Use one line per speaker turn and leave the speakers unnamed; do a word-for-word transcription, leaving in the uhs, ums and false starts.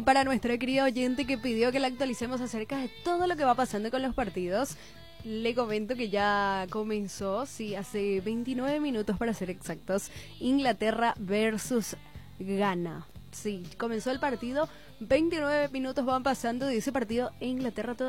Y para nuestra querida oyente que pidió que la actualicemos acerca de todo lo que va pasando con los partidos, le comento que ya comenzó, sí, hace veintinueve minutos para ser exactos, Inglaterra versus Ghana. Sí, comenzó el partido, veintinueve minutos van pasando de ese partido e Inglaterra todavía